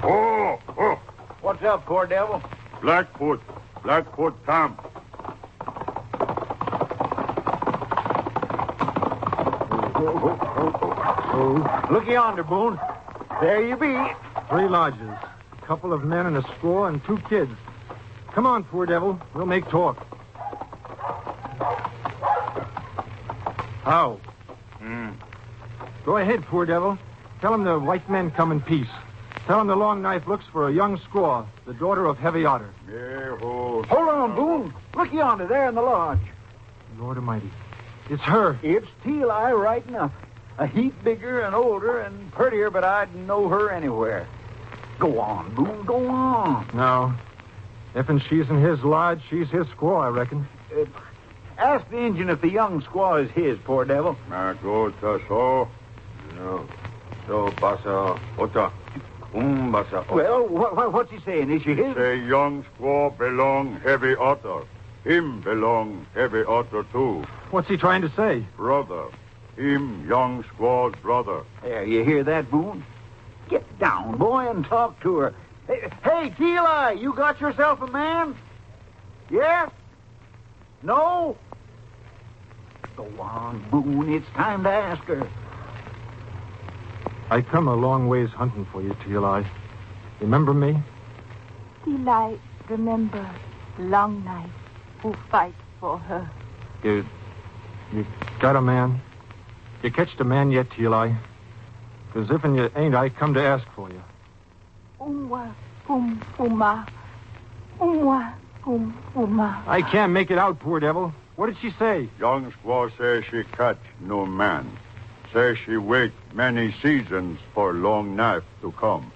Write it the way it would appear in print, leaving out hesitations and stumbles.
Oh. What's up, poor devil? Blackfoot Tom. Look yonder, Boone. There you be. 3 lodges, a couple of men and a squaw and 2 kids. Come on, poor devil. We'll make talk. How? Go ahead, poor devil. Tell him the white men come in peace. Tell him the Long Knife looks for a young squaw, the daughter of Heavy Otter. Hold on, Boone. Look yonder, there in the lodge. Lord Almighty. It's her. It's Teal Eye right enough. A heap bigger and older and prettier, but I'd know her anywhere. Go on, Boone, go on. No. If she's in his lodge, she's his squaw, I reckon. Ask the Injun if the young squaw is his, poor devil. So pasa ota. Basa. Well, what's he saying? Is she his? Say young squaw belong Heavy Otter. Him belong Heavy Otter too. What's he trying to say? Brother. Him young squaw's brother. There, you hear that, Boone? Get down, boy, and talk to her. Hey, Teal Eye, you got yourself a man? Yeah? No? Go on, Boone. It's time to ask her. I come a long ways hunting for you, Teal Eye. Remember me? Teal Eye, remember Long Knife who fight for her. You got a man? You catched a man yet, Teal Eye? Because if and you ain't, I come to ask for you. Umwa pum puma. Umwa pum puma. I can't make it out, poor devil. What did she say? Young squaw says she catch no man. Says she wait many seasons for Long Knife to come.